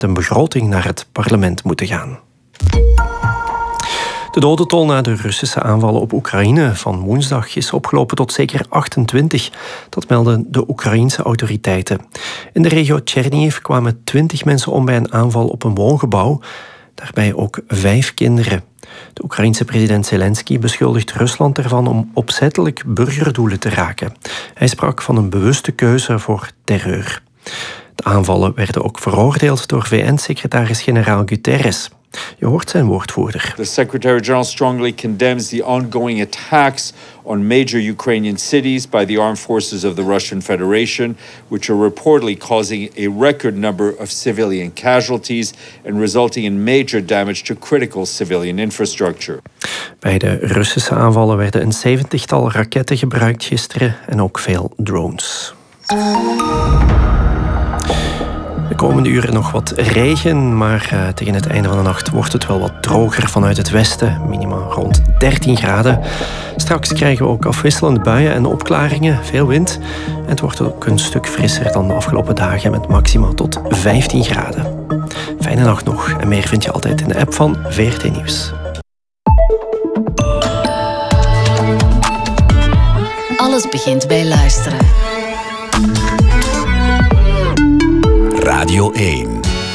de begroting naar het parlement moeten gaan. De dodental na de Russische aanvallen op Oekraïne van woensdag is opgelopen tot zeker 28. Dat melden de Oekraïense autoriteiten. In de regio Chernihiv kwamen 20 mensen om bij een aanval op een woongebouw. Daarbij ook 5 kinderen. De Oekraïense president Zelensky beschuldigt Rusland ervan om opzettelijk burgerdoelen te raken. Hij sprak van een bewuste keuze voor terreur. De aanvallen werden ook veroordeeld door VN-secretaris-generaal Guterres. Je hoort zijn woordvoerder. The Secretary-General strongly condemns the ongoing attacks on major Ukrainian cities by the armed forces of the Russian Federation, which are reportedly causing a record number of civilian casualties and resulting in major damage to critical civilian infrastructure. Bij de Russische aanvallen werden een 70-tal raketten gebruikt gisteren en ook veel drones. De komende uren nog wat regen, maar tegen het einde van de nacht wordt het wel wat droger vanuit het westen. Minima rond 13 graden. Straks krijgen we ook afwisselende buien en opklaringen, veel wind. En het wordt ook een stuk frisser dan de afgelopen dagen met maxima tot 15 graden. Fijne nacht nog en meer vind je altijd in de app van VRT Nieuws. Alles begint bij luisteren. Radio 1.